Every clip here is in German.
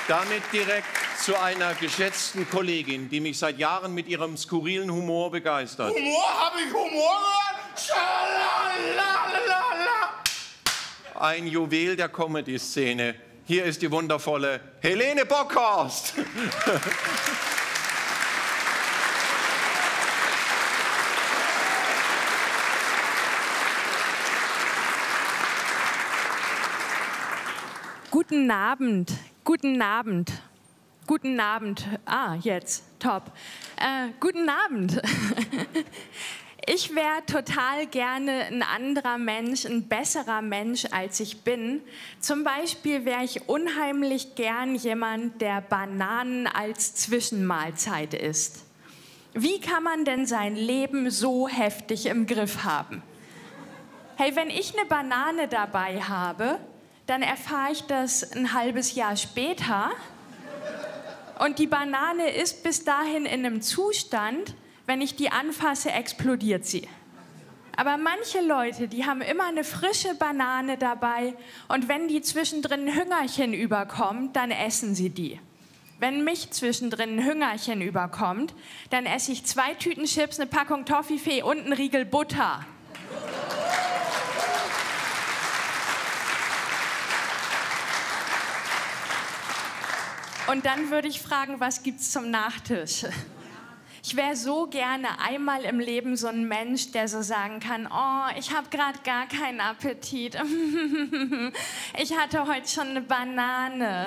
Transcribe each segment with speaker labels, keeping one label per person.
Speaker 1: Damit direkt zu einer geschätzten Kollegin, die mich seit Jahren mit ihrem skurrilen Humor begeistert.
Speaker 2: Humor? Habe ich Humor? Schalalalala.
Speaker 1: Ein Juwel der Comedy-Szene. Hier ist die wundervolle Helene Bockhorst.
Speaker 3: Guten Abend, guten Abend, guten Abend. Ah, jetzt, top. Guten Abend. Ich wäre total gerne ein anderer Mensch, ein besserer Mensch, als ich bin. Zum Beispiel wäre ich unheimlich gern jemand, der Bananen als Zwischenmahlzeit isst. Wie kann man denn sein Leben so heftig im Griff haben? Hey, wenn ich eine Banane dabei habe, dann erfahre ich das ein halbes Jahr später und die Banane ist bis dahin in einem Zustand, wenn ich die anfasse, explodiert sie. Aber manche Leute, die haben immer eine frische Banane dabei und wenn die zwischendrin ein Hüngerchen überkommt, dann essen sie die. Wenn mich zwischendrin ein Hüngerchen überkommt, dann esse ich 2 Tüten Chips, eine Packung Toffifee und einen Riegel Butter. Und dann würde ich fragen, was gibt's zum Nachtisch? Ich wäre so gerne einmal im Leben so ein Mensch, der so sagen kann, oh, ich habe gerade gar keinen Appetit. Ich hatte heute schon eine Banane.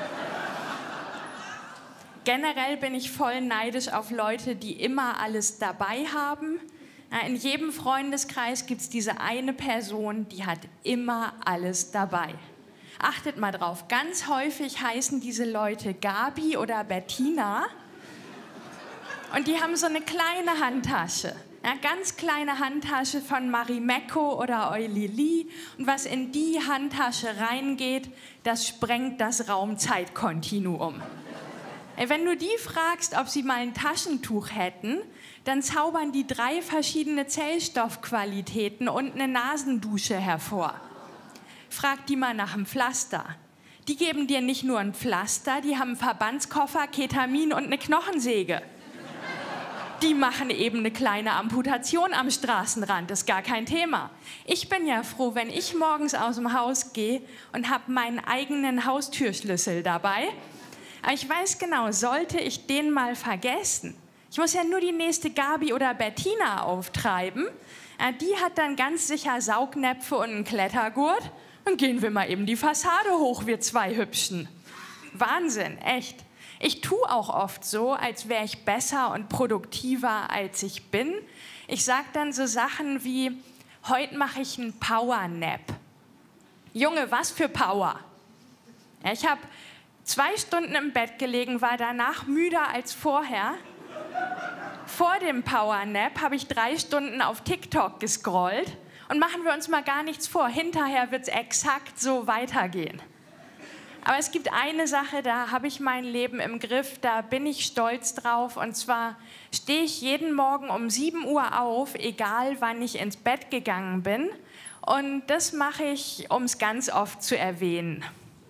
Speaker 3: Generell bin ich voll neidisch auf Leute, die immer alles dabei haben. In jedem Freundeskreis gibt es diese eine Person, die hat immer alles dabei. Achtet mal drauf, ganz häufig heißen diese Leute Gabi oder Bettina und die haben so eine kleine Handtasche, ganz kleine Handtasche von Marimekko oder Eulili und was in die Handtasche reingeht, das sprengt das Raum-Zeit-Kontinuum. Wenn du die fragst, ob sie mal ein Taschentuch hätten, dann zaubern die 3 verschiedene Zellstoffqualitäten und eine Nasendusche hervor. Frag die mal nach einem Pflaster. Die geben dir nicht nur ein Pflaster, die haben einen Verbandskoffer, Ketamin und eine Knochensäge. Die machen eben eine kleine Amputation am Straßenrand, ist gar kein Thema. Ich bin ja froh, wenn ich morgens aus dem Haus gehe und habe meinen eigenen Haustürschlüssel dabei. Aber ich weiß genau, sollte ich den mal vergessen, ich muss ja nur die nächste Gabi oder Bettina auftreiben, die hat dann ganz sicher Saugnäpfe und einen Klettergurt. Dann gehen wir mal eben die Fassade hoch, wir 2 Hübschen. Wahnsinn, echt. Ich tue auch oft so, als wäre ich besser und produktiver, als ich bin. Ich sage dann so Sachen wie, heute mache ich einen Powernap. Junge, was für Power? Ja, ich habe 2 Stunden im Bett gelegen, war danach müder als vorher. Vor dem Powernap habe ich 3 Stunden auf TikTok gescrollt. Und machen wir uns mal gar nichts vor, hinterher wird es exakt so weitergehen. Aber es gibt eine Sache, da habe ich mein Leben im Griff, da bin ich stolz drauf. Und zwar stehe ich jeden Morgen um 7 Uhr auf, egal wann ich ins Bett gegangen bin. Und das mache ich, um es ganz oft zu erwähnen.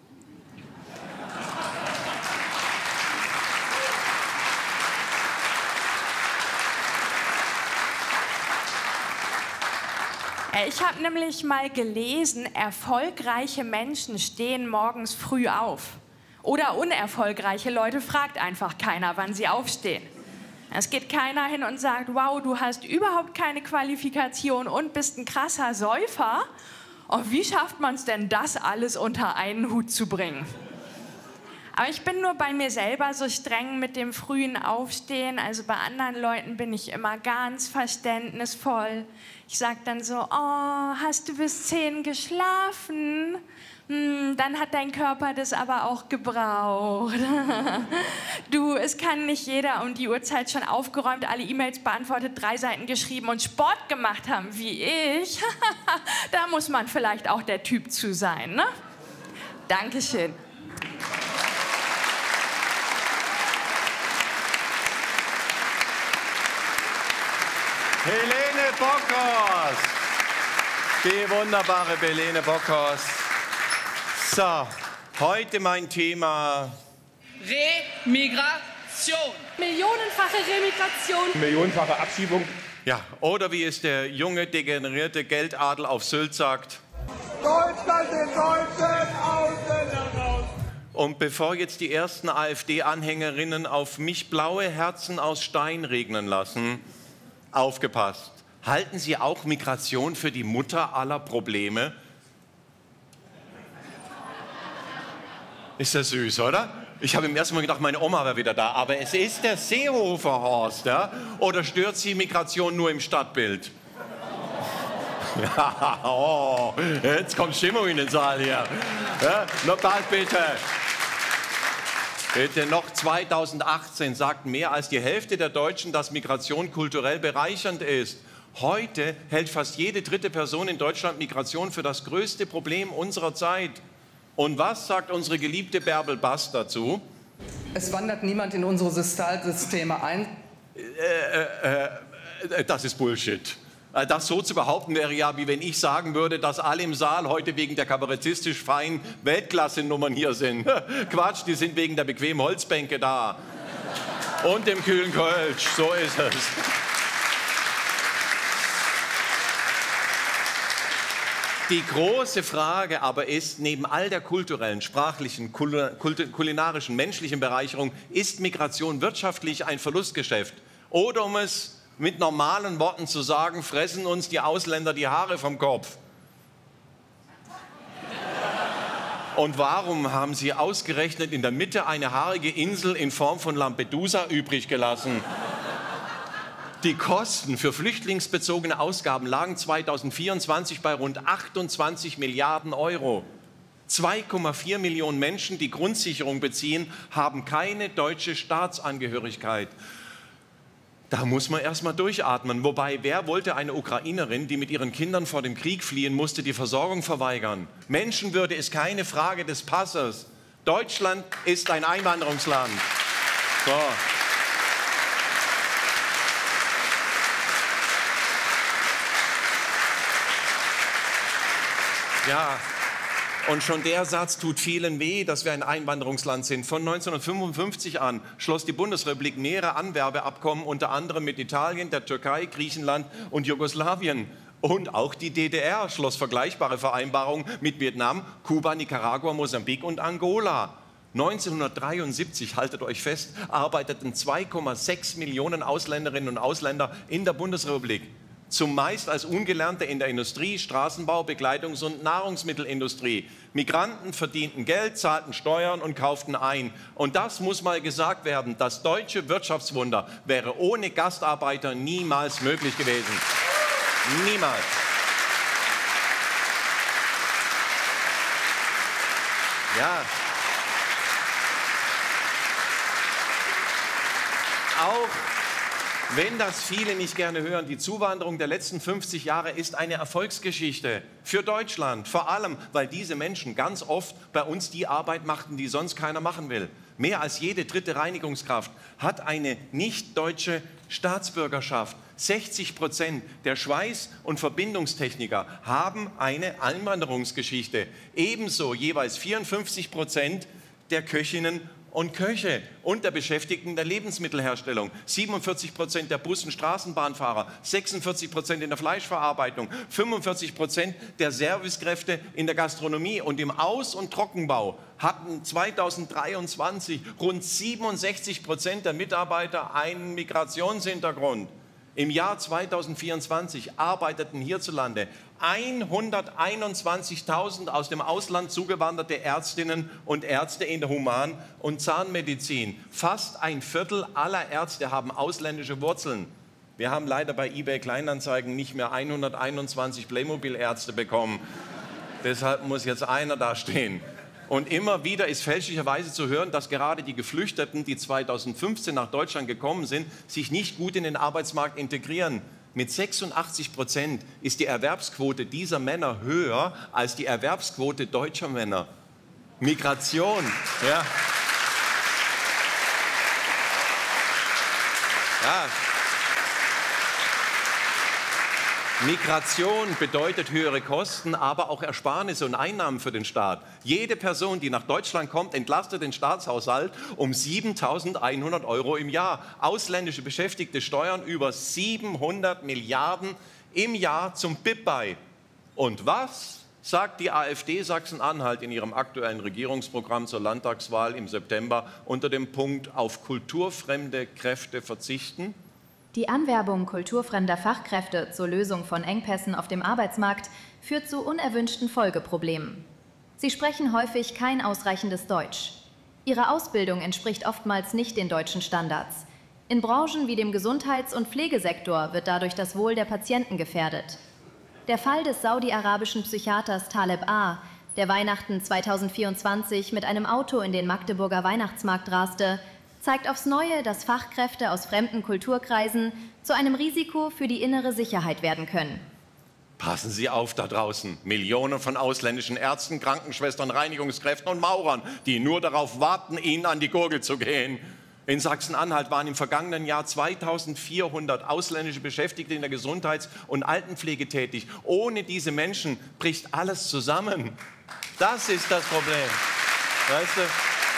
Speaker 3: Ich habe nämlich mal gelesen, erfolgreiche Menschen stehen morgens früh auf. Oder unerfolgreiche Leute, fragt einfach keiner, wann sie aufstehen. Es geht keiner hin und sagt, wow, du hast überhaupt keine Qualifikation und bist ein krasser Säufer. Oh, wie schafft man es denn, das alles unter einen Hut zu bringen? Aber ich bin nur bei mir selber so streng mit dem frühen Aufstehen. Also bei anderen Leuten bin ich immer ganz verständnisvoll. Ich sage dann so, oh, hast du bis 10 geschlafen? Dann hat dein Körper das aber auch gebraucht. Du, es kann nicht jeder um die Uhrzeit schon aufgeräumt, alle E-Mails beantwortet, 3 Seiten geschrieben und Sport gemacht haben wie ich. Da muss man vielleicht auch der Typ zu sein, ne? Dankeschön.
Speaker 1: Helene Bockhorst. Die wunderbare Helene Bockhorst. So, heute mein Thema
Speaker 4: Remigration.
Speaker 5: Millionenfache Remigration.
Speaker 2: Millionenfache Abschiebung.
Speaker 1: Ja, oder wie es der junge, degenerierte Geldadel auf Sylt sagt.
Speaker 2: Deutschland den deutschen Ausländern raus.
Speaker 1: Und bevor jetzt die ersten AfD-Anhängerinnen auf mich blaue Herzen aus Stein regnen lassen, aufgepasst. Halten Sie auch Migration für die Mutter aller Probleme? Ist das süß, oder? Ich habe im ersten Mal gedacht, meine Oma wäre wieder da, aber es ist der Seehofer Horst, ja? Oder stört Sie Migration nur im Stadtbild? Ja, oh, jetzt kommt Stimmung in den Saal hier. Ja, noch bald bitte. Bitte, noch 2018 sagt mehr als die Hälfte der Deutschen, dass Migration kulturell bereichernd ist. Heute hält fast jede dritte Person in Deutschland Migration für das größte Problem unserer Zeit. Und was sagt unsere geliebte Bärbel Bass dazu?
Speaker 6: Es wandert niemand in unsere Sozialsysteme ein.
Speaker 1: Das ist Bullshit. Das so zu behaupten wäre ja, wie wenn ich sagen würde, dass alle im Saal heute wegen der kabarettistisch feinen Weltklasse-Nummern hier sind. Quatsch, die sind wegen der bequemen Holzbänke da. Und dem kühlen Kölsch, so ist es. Die große Frage aber ist, neben all der kulturellen, sprachlichen, kulinarischen, menschlichen Bereicherung, ist Migration wirtschaftlich ein Verlustgeschäft? Oder um es mit normalen Worten zu sagen, fressen uns die Ausländer die Haare vom Kopf? Und warum haben Sie ausgerechnet in der Mitte eine haarige Insel in Form von Lampedusa übrig gelassen? Die Kosten für flüchtlingsbezogene Ausgaben lagen 2024 bei rund 28 Milliarden Euro. 2,4 Millionen Menschen, die Grundsicherung beziehen, haben keine deutsche Staatsangehörigkeit. Da muss man erst mal durchatmen. Wobei, wer wollte eine Ukrainerin, die mit ihren Kindern vor dem Krieg fliehen musste, die Versorgung verweigern? Menschenwürde ist keine Frage des Passes. Deutschland ist ein Einwanderungsland. So. Ja, und schon der Satz tut vielen weh, dass wir ein Einwanderungsland sind. Von 1955 an schloss die Bundesrepublik mehrere Anwerbeabkommen, unter anderem mit Italien, der Türkei, Griechenland und Jugoslawien. Und auch die DDR schloss vergleichbare Vereinbarungen mit Vietnam, Kuba, Nicaragua, Mosambik und Angola. 1973, haltet euch fest, arbeiteten 2,6 Millionen Ausländerinnen und Ausländer in der Bundesrepublik. Zumeist als Ungelernte in der Industrie, Straßenbau, Bekleidungs- und Nahrungsmittelindustrie. Migranten verdienten Geld, zahlten Steuern und kauften ein. Und das muss mal gesagt werden, das deutsche Wirtschaftswunder wäre ohne Gastarbeiter niemals möglich gewesen. Niemals. Ja. Auch wenn das viele nicht gerne hören, die Zuwanderung der letzten 50 Jahre ist eine Erfolgsgeschichte für Deutschland. Vor allem, weil diese Menschen ganz oft bei uns die Arbeit machten, die sonst keiner machen will. Mehr als jede dritte Reinigungskraft hat eine nicht-deutsche Staatsbürgerschaft. 60% der Schweiß- und Verbindungstechniker haben eine Einwanderungsgeschichte. Ebenso jeweils 54% der Köchinnen und Köche und der Beschäftigten der Lebensmittelherstellung, 47% der Bus- und Straßenbahnfahrer, 46% in der Fleischverarbeitung, 45% der Servicekräfte in der Gastronomie und im Aus- und Trockenbau hatten 2023 rund 67% der Mitarbeiter einen Migrationshintergrund. Im Jahr 2024 arbeiteten hierzulande 121.000 aus dem Ausland zugewanderte Ärztinnen und Ärzte in der Human- und Zahnmedizin. Fast ein Viertel aller Ärzte haben ausländische Wurzeln. Wir haben leider bei eBay Kleinanzeigen nicht mehr 121 Playmobil-Ärzte bekommen. Deshalb muss jetzt einer da stehen. Und immer wieder ist fälschlicherweise zu hören, dass gerade die Geflüchteten, die 2015 nach Deutschland gekommen sind, sich nicht gut in den Arbeitsmarkt integrieren. Mit 86% ist die Erwerbsquote dieser Männer höher als die Erwerbsquote deutscher Männer. Migration, ja. Ja. Migration bedeutet höhere Kosten, aber auch Ersparnisse und Einnahmen für den Staat. Jede Person, die nach Deutschland kommt, entlastet den Staatshaushalt um 7.100 € im Jahr. Ausländische Beschäftigte steuern über 700 Milliarden im Jahr zum BIP bei. Und was sagt die AfD Sachsen-Anhalt in ihrem aktuellen Regierungsprogramm zur Landtagswahl im September unter dem Punkt auf kulturfremde Kräfte verzichten?
Speaker 4: Die Anwerbung kulturfremder Fachkräfte zur Lösung von Engpässen auf dem Arbeitsmarkt führt zu unerwünschten Folgeproblemen. Sie sprechen häufig kein ausreichendes Deutsch. Ihre Ausbildung entspricht oftmals nicht den deutschen Standards. In Branchen wie dem Gesundheits- und Pflegesektor wird dadurch das Wohl der Patienten gefährdet. Der Fall des saudi-arabischen Psychiaters Taleb A., der Weihnachten 2024 mit einem Auto in den Magdeburger Weihnachtsmarkt raste, zeigt aufs Neue, dass Fachkräfte aus fremden Kulturkreisen zu einem Risiko für die innere Sicherheit werden können.
Speaker 1: Passen Sie auf da draußen. Millionen von ausländischen Ärzten, Krankenschwestern, Reinigungskräften und Maurern, die nur darauf warten, Ihnen an die Gurgel zu gehen. In Sachsen-Anhalt waren im vergangenen Jahr 2.400 ausländische Beschäftigte in der Gesundheits- und Altenpflege tätig. Ohne diese Menschen bricht alles zusammen. Das ist das Problem. Weißt du,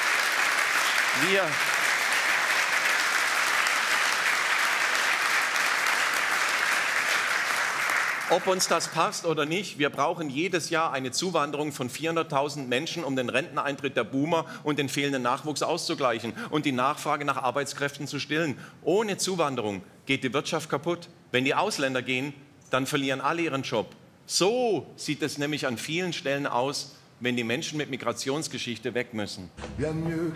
Speaker 1: ob uns das passt oder nicht, wir brauchen jedes Jahr eine Zuwanderung von 400.000 Menschen, um den Renteneintritt der Boomer und den fehlenden Nachwuchs auszugleichen und die Nachfrage nach Arbeitskräften zu stillen. Ohne Zuwanderung geht die Wirtschaft kaputt. Wenn die Ausländer gehen, dann verlieren alle ihren Job. So sieht es nämlich an vielen Stellen aus, wenn die Menschen mit Migrationsgeschichte weg müssen.